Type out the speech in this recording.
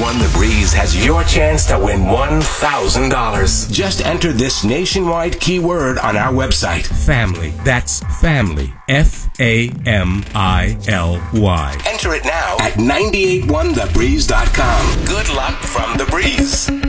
98.1 The Breeze has your chance to win $1,000. Just enter this nationwide keyword on our website. Family. That's family. F-A-M-I-L-Y. Enter it now at 981thebreeze.com. Good luck from The Breeze.